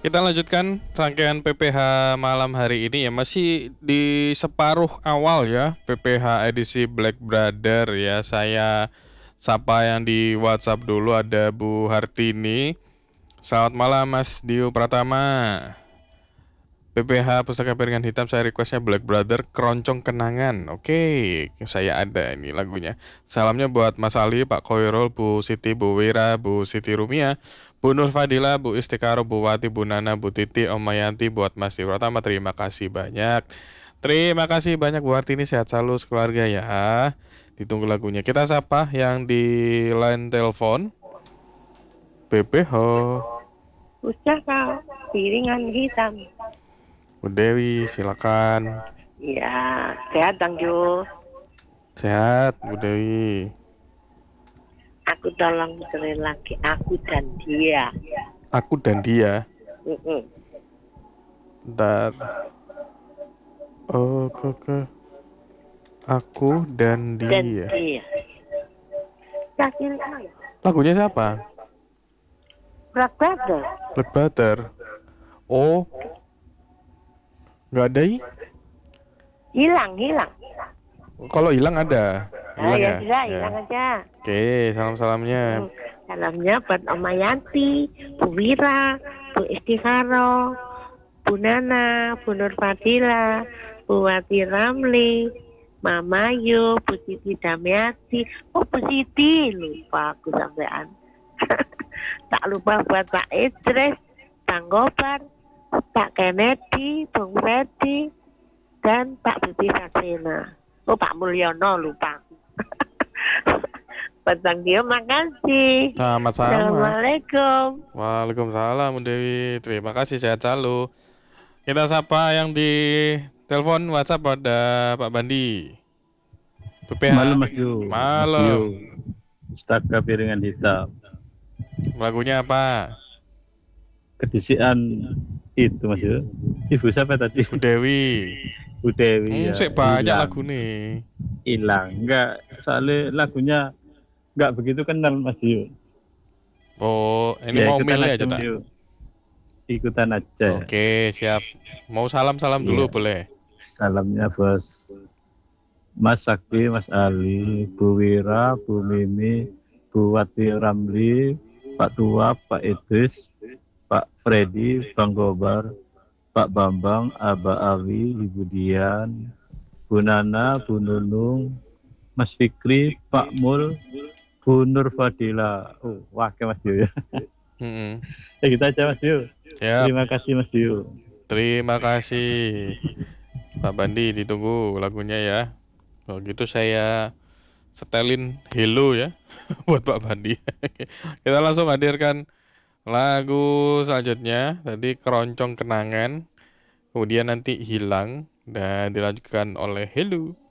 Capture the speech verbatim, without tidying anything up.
Kita lanjutkan rangkaian P P H malam hari ini ya, masih di separuh awal ya, P P H edisi Black Brother ya. Saya sapa yang di WhatsApp dulu, ada Bu Hartini. Selamat malam Mas Dio Pratama. P P H Pustaka Piringan Hitam, saya requestnya Black Brother Keroncong Kenangan. Oke, saya ada ini lagunya. Salamnya buat Mas Ali, Pak Koirul, Bu Siti, Bu Wira, Bu Siti Rumia, Bu Nur Fadila, Bu Istikaro, Bu Wati, Bu Nana, Bu Titi, Om Mayanti, buat Mas Dio Pratama. Terima kasih banyak. Terima kasih banyak Bu Hartini, sehat selalu sekeluarga ya. Ditunggu lagunya. Kita sapa yang di line telepon. P P H Pustaka Piringan Hitam. Bu Dewi, silakan. Ya, sehat Bang Jo. Sehat, Bu Dewi. Aku tolong sekali lagi, aku dan dia. Aku dan dia. Mm-mm. Bentar. Oh, ke ke. Aku dan dia. Dan dia. Yakin kan? Lagunya siapa? Black Brother. Black Butter. Oh. Nggak ada i? Hilang, hilang. Kalau hilang ada. Hilang Ah, ya ya? sudah, Ya. hilang aja. Oke, salam-salamnya. Hmm. Salamnya buat Om Mayanti, Bu Wira, Bu Istikaro, Bu Nana, Bu Nur Fadila, Bu Wati Ramli, Mama Yu, Bu Siti Damiati. Oh, Bu Siti, lupa aku sampean. Tak lupa buat Pak Idris, Bang Gobar, Pak Kennedy, Bung Fedi, dan Pak Bibi Sabrina. Oh, Pak Mulyono, lupa. Buat Bang Dio, makasih. Sama-sama. Assalamualaikum. Waalaikumsalam Bu Dewi. Terima kasih, sehat selalu. Kita sapa yang di telepon WhatsApp, ada Pak Bandi. P P H. Malam Mas Yu. Malam. Pustaka Piringan Hitam. Lagunya apa? Kedisian itu Mas Yu. Ibu siapa tadi? Bu Dewi. Bu Dewi. Hmm, Ya. sik banyak Hilang. lagu nih. Hilang. Enggak, soalnya lagunya enggak begitu kenal Mas Yu. Oh, ini Ya, mau ikutan milih aja, aja Mas tak? Yu. Ikutan aja. Oke, siap. Mau salam-salam dulu Iya. boleh? Salamnya bos Mas Sakti, Mas Ali, Bu Wira, Bu Mimi, Bu Wati Ramli, Pak Tua, Pak Idris, Pak Freddy, Bang Gobar, Pak Bambang, Aba Awi, Ibu Dian, Bu Nana, Bu Nunung, Mas Fikri, Pak Mul, Bu Nur Fadila. Oh, wah, ke Mas Yu ya. Mm-mm. Ya kita aja Mas Yu. Siap. Terima kasih Mas Yu. Terima kasih Pak Bandi, ditunggu lagunya ya. Kalau gitu saya setelin Hello ya buat Pak Bandi. Kita langsung hadirkan lagu selanjutnya. Tadi Keroncong Kenangan, kemudian nanti Hilang, dan dilanjutkan oleh Hello.